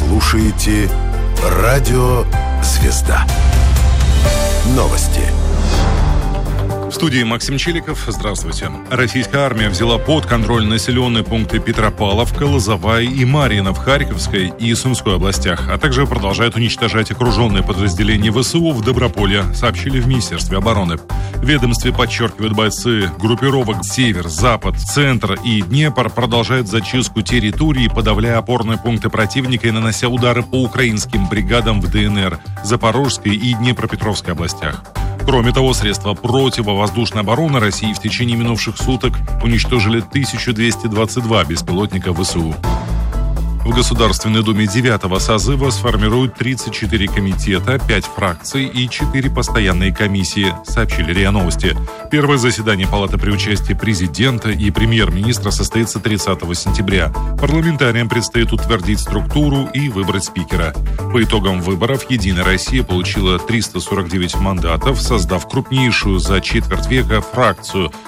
слушаете Радио Звезда. Новости. В студии Максим Челиков. Здравствуйте. Российская армия взяла под контроль населенные пункты Петропавловка, Лозовая и Марьино в Харьковской и Сумской областях, а также продолжает уничтожать окруженные подразделения ВСУ в Доброполье, сообщили в Министерстве обороны. В ведомстве подчеркивают, бойцы группировок «Север», «Запад», «Центр» и «Днепр» продолжают зачистку территории, подавляя опорные пункты противника и нанося удары по украинским бригадам в ДНР, Запорожской и Днепропетровской областях. Кроме того, средства противовоздушной обороны России в течение минувших суток уничтожили 1222 беспилотника ВСУ. В Государственной Думе 9-го созыва сформируют 34 комитета, 5 фракций и 4 постоянные комиссии, сообщили РИА Новости. Первое заседание Палаты при участии президента и премьер-министра состоится 30 сентября. Парламентариям предстоит утвердить структуру и выбрать спикера. По итогам выборов «Единая Россия» получила 349 мандатов, создав крупнейшую за четверть века фракцию